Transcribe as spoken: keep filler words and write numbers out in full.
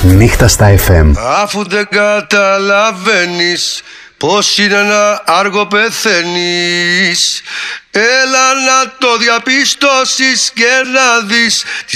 Νύχτα στα εφ εμ. Αφού δεν καταλαβαίνεις πως είναι να άργο πεθαίνεις, έλα να το διαπιστώσεις και να δεις τη